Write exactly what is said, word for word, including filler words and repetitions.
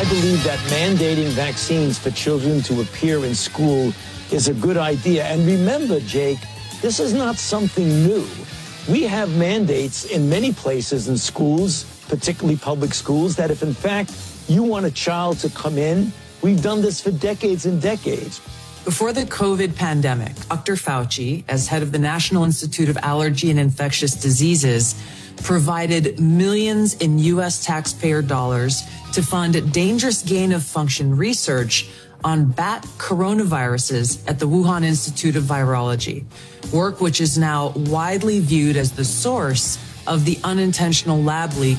believe that mandating vaccines for children to appear in school is a good idea. And remember, Jake, this is not something new. We have mandates in many places in schools, particularly public schools, that if in fact you want a child to come in, we've done this for decades and decades. Before the COVID pandemic, Doctor Fauci, as head of the National Institute of Allergy and Infectious Diseases, provided millions in U S taxpayer dollars to fund dangerous gain-of-function research on bat coronaviruses at the Wuhan Institute of Virology, work which is now widely viewed as the source of the unintentional lab leak